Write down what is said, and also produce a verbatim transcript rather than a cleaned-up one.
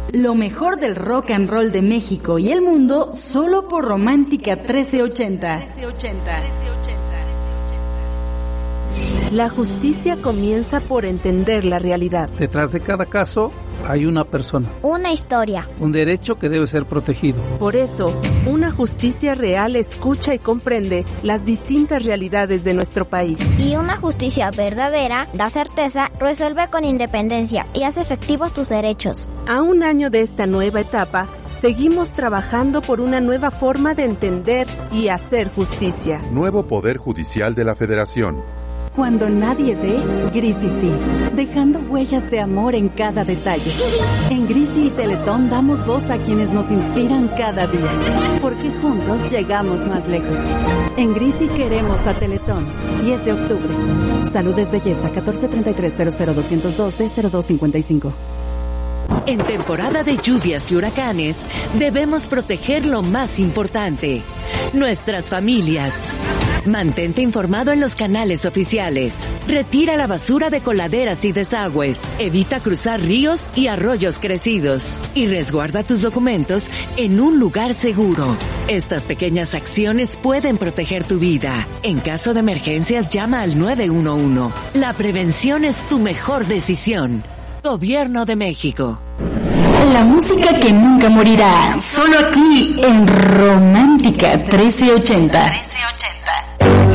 Lo mejor del rock and roll de México y el mundo solo por Romántica trece ochenta. La justicia comienza por entender la realidad. Detrás de cada caso hay una persona. Una historia. Un derecho que debe ser protegido. Por eso, una justicia real escucha y comprende las distintas realidades de nuestro país. Y una justicia verdadera da certeza, resuelve con independencia y hace efectivos tus derechos. A un año de esta nueva etapa, seguimos trabajando por una nueva forma de entender y hacer justicia. Nuevo Poder Judicial de la Federación. Cuando nadie ve, Grisi sí, dejando huellas de amor en cada detalle. En Grisi y Teletón damos voz a quienes nos inspiran cada día, porque juntos llegamos más lejos. En Grisi queremos a Teletón. diez de octubre. Salud es belleza. catorce treinta y tres cero cero doscientos dos D cero dos cincuenta y cinco. En temporada de lluvias y huracanes, debemos proteger lo más importante, nuestras familias. Mantente informado en los canales oficiales. Retira la basura de coladeras y desagües. Evita cruzar ríos y arroyos crecidos. Y resguarda tus documentos en un lugar seguro. Estas pequeñas acciones pueden proteger tu vida. En caso de emergencias, llama al nueve uno uno. La prevención es tu mejor decisión. Gobierno de México. La música que nunca morirá, solo aquí en Romántica trece ochenta. trece ochenta.